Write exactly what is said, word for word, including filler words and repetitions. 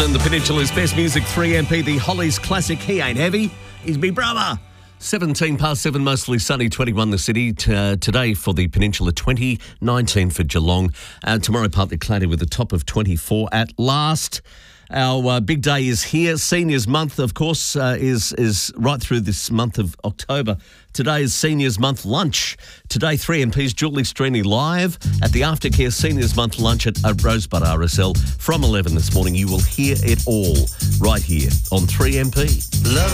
eleven, the Peninsula's best music, three M P, the Hollies classic, He Ain't Heavy, He's Me Brother. seventeen past seven, mostly sunny, twenty-one the city. T- uh, today for the Peninsula, twenty, nineteen for Geelong. Uh, tomorrow partly cloudy with a top of twenty-four at last. Our uh, big day is here. Seniors Month, of course, uh, is is right through this month of October. Today is Seniors Month lunch. Today, three M P's Julie Strini live at the Aftercare Seniors Month lunch at uh, Rosebud R S L from eleven this morning. You will hear it all right here on three M P. Love